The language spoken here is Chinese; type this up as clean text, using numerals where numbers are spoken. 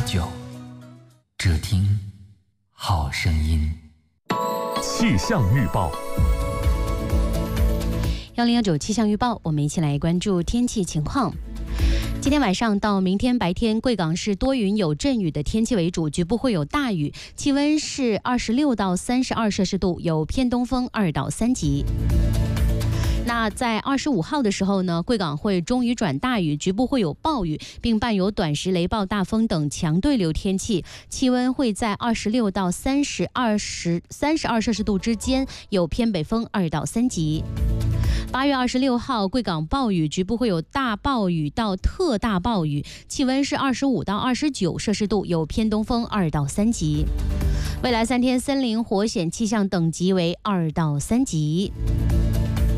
9，只听好声音。 气象预报 1019气象预报，我们一起来关注天气情况。今天晚上到明天白天，贵港是多云有阵雨的天气为主，局部会有大雨，气温是26到32摄氏度，有偏东风2到3级。那在25号的时候呢，贵港会中雨转大雨，局部会有暴雨，并伴有短时雷暴、大风等强对流天气，气温会在26到32摄氏度之间，有偏北风2到3级。8月26号，贵港暴雨，局部会有大暴雨到特大暴雨，气温是25到29摄氏度，有偏东风2到3级。未来3天森林火险气象等级为2到3级。